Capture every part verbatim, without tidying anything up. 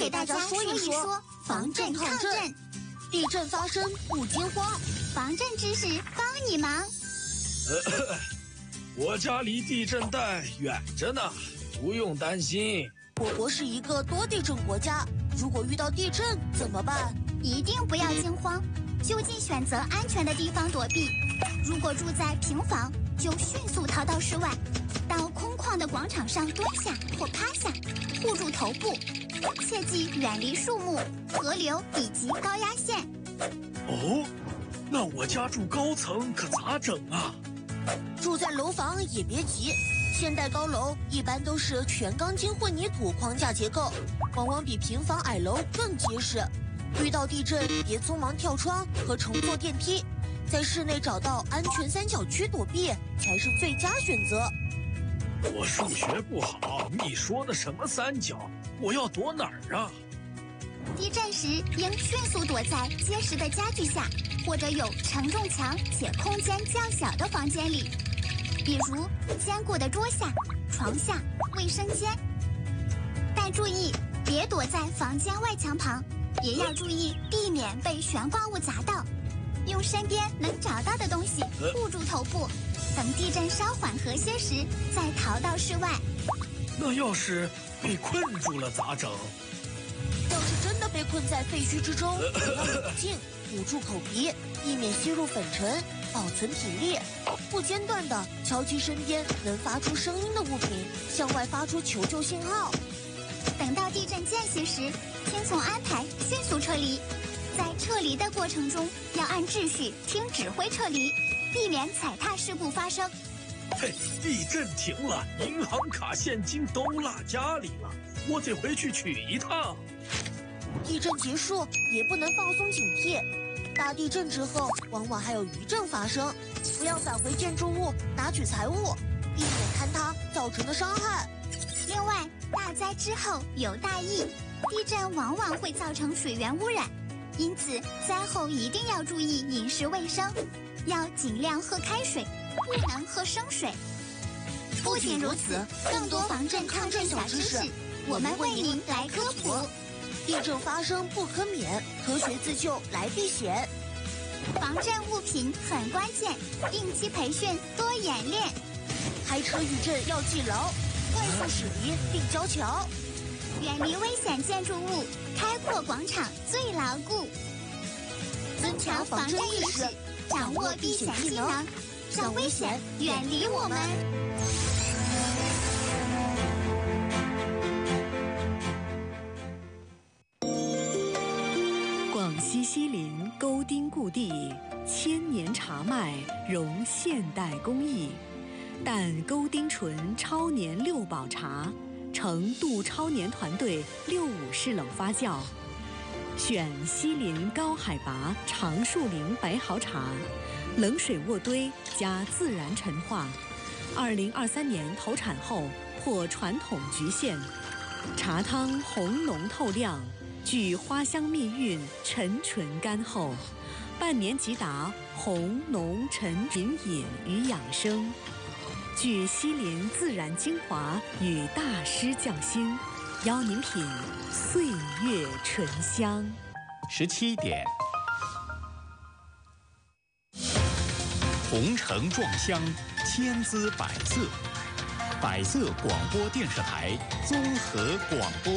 给大家说一说防震抗震。地震发生不惊慌， 防震知识帮你忙。 呃，我家离地震带远着呢，不用担心。 我国是一个多地震国家，如果遇到地震怎么办？ 一定不要惊慌，就近选择安全的地方躲避。如果住在平房，就迅速逃到室外，到空旷的广场上蹲下或趴下，护住头部，切记远离树木、河流以及高压线。 哦，那我家住高层可咋整啊？ 住在楼房也别急，现代高楼一般都是全钢筋混凝土框架结构，往往比平房矮楼更结实。遇到地震别匆忙跳窗和乘坐电梯，在室内找到安全三角区躲避才是最佳选择。 我数学不好，你说的什么三角？我要躲哪儿啊？ 地震时应迅速躲在结实的家具下，或者有承重墙且空间较小的房间里，比如坚固的桌下、床下、卫生间。但注意，别躲在房间外墙旁，也要注意避免被悬挂物砸到。用身边能找到的东西护住头部，等地震稍缓和些时，再逃到室外。 那要是被困住了咋整？ 要是真的被困在废墟之中，也要冷静，捂住口鼻，避免吸入粉尘，保存体力，不间断地敲击身边能发出声音的物品，向外发出求救信号。 等到地震间隙时，听从安排迅速撤离。在撤离的过程中，要按秩序听指挥撤离，避免踩踏事故发生。 嘿，地震停了，银行卡现金都落家里了，我得回去取一趟。 地震结束也不能放松警惕，大地震之后往往还有余震发生，不要返回建筑物拿取财物，避免坍塌造成的伤害。 另外，大灾之后有大疫，地震往往会造成水源污染，因此灾后一定要注意饮食卫生，要尽量喝开水，不能喝生水。不仅如此，更多防震抗震小知识，我们为您来科普。 地震发生不可免，科学自救来避险。 防震物品很关键，定期培训，多演练。 开车遇震要记牢，快速驶离并交桥。 远离危险建筑物，开阔广场最牢固。增强防震意识，掌握避险技能，让危险远离我们。 广西西林沟丁故地，千年茶麦融现代工艺，但沟丁醇超年六保茶，呈杜超年团队六五式冷发酵，选西林高海拔长树林白毫茶，冷水渥堆加自然陈化，二零二三年投产后破传统局限，茶汤红浓透亮，具花香蜜韵，沉醇甘厚，半年即达红浓沉品饮与养生，具西林自然精华与大师匠心，邀您品岁月醇香。 十七点，红橙撞香，千姿百色，百色广播电视台综合广播。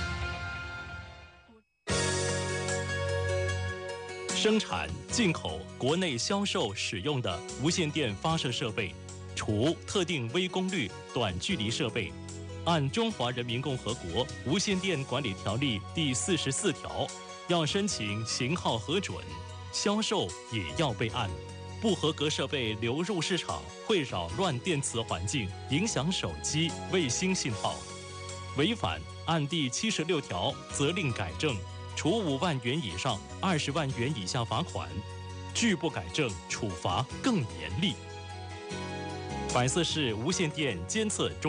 生产、进口、国内销售使用的无线电发射设备，除特定微功率、短距离设备，按《中华人民共和国无线电管理条例》第四十四条，要申请型号核准，销售也要备案。不合格设备流入市场，会扰乱电磁环境，影响手机、卫星信号。违反按第七十六条责令改正，处五万元以上二十万元以下罚款；拒不改正，处罚更严厉。百色市无线电监测中